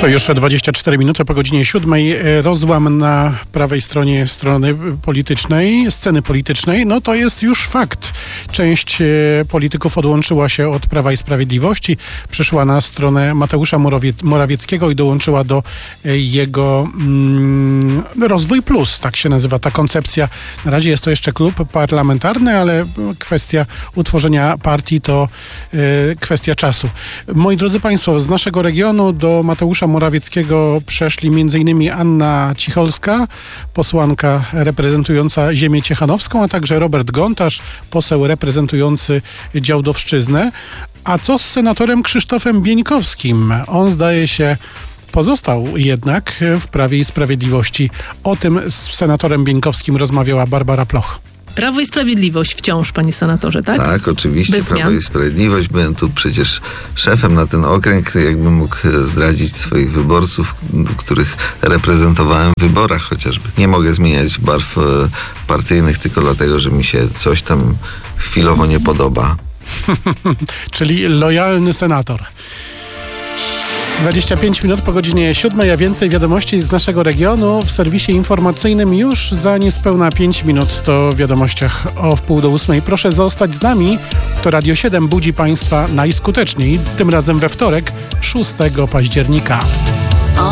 To już 24 minuty po godzinie 7. Rozłam na prawej stronie strony politycznej, sceny politycznej, no to jest już fakt. Część polityków odłączyła się od Prawa i Sprawiedliwości, przyszła na stronę Mateusza Morawieckiego i dołączyła do jego Rozwój Plus, tak się nazywa ta koncepcja. Na razie jest to jeszcze klub parlamentarny, ale kwestia utworzenia partii to kwestia czasu. Moi drodzy Państwo, z naszego regionu do Mateusza Morawieckiego przeszli m.in. Anna Cicholska, posłanka reprezentująca ziemię ciechanowską, a także Robert Gontarz, poseł reprezentujący Działdowszczyznę. A co z senatorem Krzysztofem Bieńkowskim? On, zdaje się, pozostał jednak w Prawie i Sprawiedliwości. O tym z senatorem Bieńkowskim rozmawiała Barbara Ploch. Prawo i Sprawiedliwość wciąż, panie senatorze, tak? Tak, oczywiście. Prawo i Sprawiedliwość. Byłem tu przecież szefem na ten okręg. Jakbym mógł zdradzić swoich wyborców, których reprezentowałem w wyborach chociażby. Nie mogę zmieniać barw partyjnych tylko dlatego, że mi się coś tam chwilowo nie podoba. Czyli lojalny senator. 25 minut po godzinie 7, a więcej wiadomości z naszego regionu w serwisie informacyjnym już za niespełna 5 minut. To w wiadomościach o 7:30. Proszę zostać z nami. To Radio 7 budzi Państwa najskuteczniej, tym razem we wtorek, 6 października.